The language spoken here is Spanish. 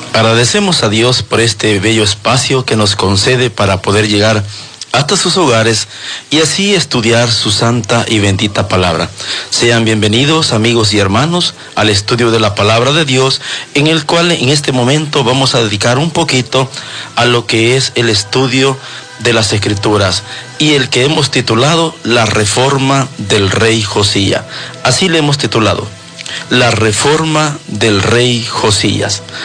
Agradecemos a Dios por este bello espacio que nos concede para poder llegar hasta sus hogares y así estudiar su santa y bendita palabra. Sean bienvenidos, amigos y hermanos, al estudio de la palabra de Dios, en el cual en este momento vamos a dedicar un poquito a lo que es el estudio de las Escrituras y el que hemos titulado La Reforma del Rey Josías. Así le hemos titulado, La Reforma del Rey Josías.